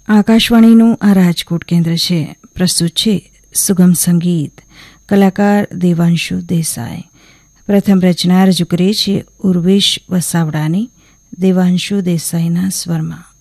આકાશવાણીનું આ રાજકોટ કેન્દ્ર છે. પ્રસ્તુત છે સુગમ સંગીત. કલાકાર દેવાંશુ દેસાઈ. પ્રથમ રચના રજૂ કરે છે ઉર્વેશ વસાવડાની દેવાંશુ દેસાઈના સ્વરમાં.